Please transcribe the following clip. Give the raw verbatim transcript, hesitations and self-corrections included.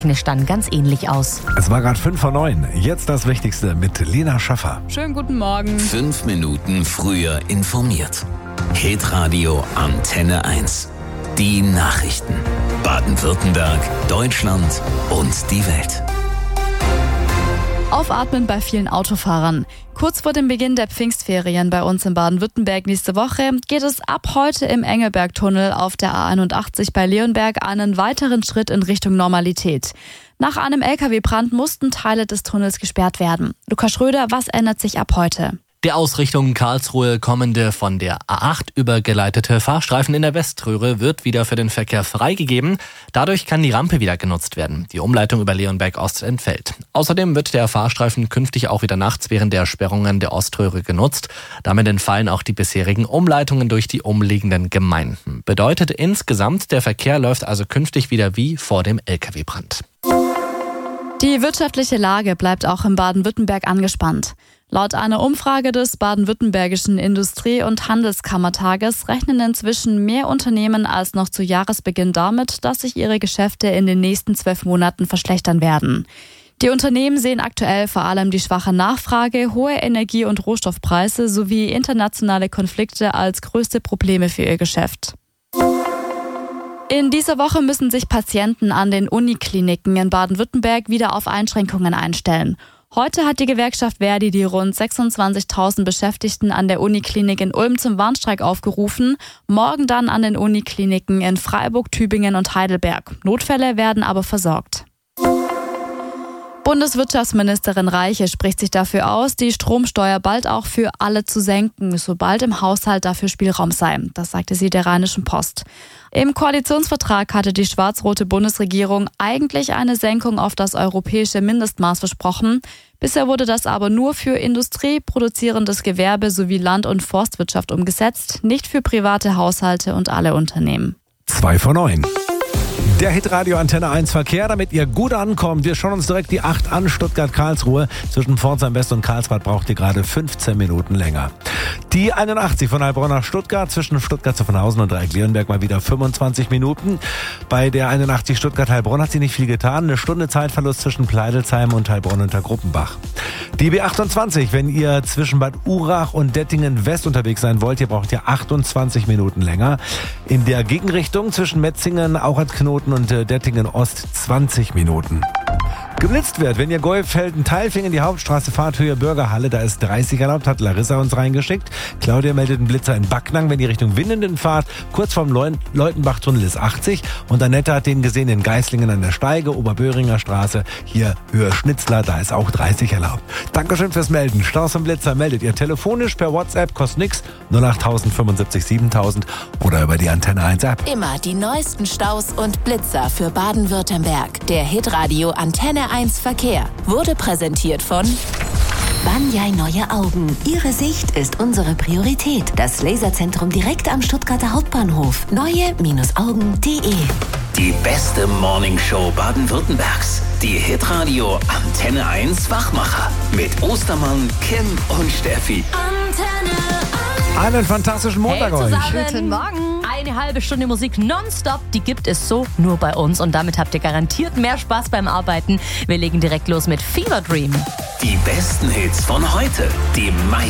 dann ganz ähnlich aus. Es war gerade fünf vor neun. Jetzt das Wichtigste mit Lena Schaffer. Schönen guten Morgen. Fünf Minuten früher informiert. Hitradio Antenne eins. Die Nachrichten. Baden-Württemberg, Deutschland und die Welt. Aufatmen bei vielen Autofahrern. Kurz vor dem Beginn der Pfingstferien bei uns in Baden-Württemberg nächste Woche geht es ab heute im Engelbergtunnel auf der A einundachtzig bei Leonberg einen weiteren Schritt in Richtung Normalität. Nach einem L K W-Brand mussten Teile des Tunnels gesperrt werden. Lukas Schröder, was ändert sich ab heute? Der Ausrichtung Karlsruhe kommende von der A acht übergeleitete Fahrstreifen in der Weströhre wird wieder für den Verkehr freigegeben. Dadurch kann die Rampe wieder genutzt werden. Die Umleitung über Leonberg Ost entfällt. Außerdem wird der Fahrstreifen künftig auch wieder nachts während der Sperrungen der Oströhre genutzt. Damit entfallen auch die bisherigen Umleitungen durch die umliegenden Gemeinden. Bedeutet insgesamt, der Verkehr läuft also künftig wieder wie vor dem L K W-Brand. Die wirtschaftliche Lage bleibt auch in Baden-Württemberg angespannt. Laut einer Umfrage des Baden-Württembergischen Industrie- und Handelskammertages rechnen inzwischen mehr Unternehmen als noch zu Jahresbeginn damit, dass sich ihre Geschäfte in den nächsten zwölf Monaten verschlechtern werden. Die Unternehmen sehen aktuell vor allem die schwache Nachfrage, hohe Energie- und Rohstoffpreise sowie internationale Konflikte als größte Probleme für ihr Geschäft. In dieser Woche müssen sich Patienten an den Unikliniken in Baden-Württemberg wieder auf Einschränkungen einstellen. Heute hat die Gewerkschaft Verdi die rund sechsundzwanzigtausend Beschäftigten an der Uniklinik in Ulm zum Warnstreik aufgerufen. Morgen dann an den Unikliniken in Freiburg, Tübingen und Heidelberg. Notfälle werden aber versorgt. Bundeswirtschaftsministerin Reiche spricht sich dafür aus, die Stromsteuer bald auch für alle zu senken, sobald im Haushalt dafür Spielraum sei. Das sagte sie der Rheinischen Post. Im Koalitionsvertrag hatte die schwarz-rote Bundesregierung eigentlich eine Senkung auf das europäische Mindestmaß versprochen. Bisher wurde das aber nur für Industrie, produzierendes Gewerbe sowie Land- und Forstwirtschaft umgesetzt, nicht für private Haushalte und alle Unternehmen. Zwei vor neun. Der Hitradio Antenne eins Verkehr, damit ihr gut ankommt. Wir schauen uns direkt die acht an, Stuttgart-Karlsruhe. Zwischen Pforzheim West und Karlsbad braucht ihr gerade fünfzehn Minuten länger. Die einundachtzig von Heilbronn nach Stuttgart, zwischen Stuttgart-Zuffenhausen und Dreieck-Leonberg mal wieder fünfundzwanzig Minuten. Bei der einundachtzig Stuttgart-Heilbronn hat sie nicht viel getan. Eine Stunde Zeitverlust zwischen Pleidelsheim und Heilbronn unter Gruppenbach. Die B achtundzwanzig, wenn ihr zwischen Bad Urach und Dettingen West unterwegs sein wollt, ihr braucht ihr achtundzwanzig Minuten länger. In der Gegenrichtung zwischen Metzingen, Auchertknoten und Dettingen Ost zwanzig Minuten. Geblitzt wird, wenn ihr Golffelden-Teilfingen die Hauptstraße fahrt, Höhe Bürgerhalle, da ist dreißig erlaubt, hat Larissa uns reingeschickt. Claudia meldet einen Blitzer in Backnang, wenn ihr Richtung Winnenden fahrt. Kurz vorm Leut- Leutenbach-Tunnel ist achtzig. Und Annette hat den gesehen in Geislingen an der Steige, Oberböhringer Straße. Hier Höhe Schnitzler, da ist auch dreißig erlaubt. Dankeschön fürs Melden. Staus und Blitzer meldet ihr telefonisch per WhatsApp, kostet nix, null acht null null sieben fünf siebentausend oder über die Antenne eins App. Immer die neuesten Staus und Blitzer für Baden-Württemberg. Der Hitradio Antenne eins Verkehr wurde präsentiert von Banyai Neue Augen. Ihre Sicht ist unsere Priorität. Das Laserzentrum direkt am Stuttgarter Hauptbahnhof. neue Augen punkt de. Die beste Morningshow Baden-Württembergs. Die Hitradio Antenne eins Wachmacher. Mit Ostermann, Kim und Steffi. Antenne eins. Einen fantastischen Montag Hey euch. zusammen. Guten Morgen. Eine halbe Stunde Musik nonstop, die gibt es so nur bei uns. Und damit habt ihr garantiert mehr Spaß beim Arbeiten. Wir legen direkt los mit Fever Dream. Die besten Hits von heute. Die meisten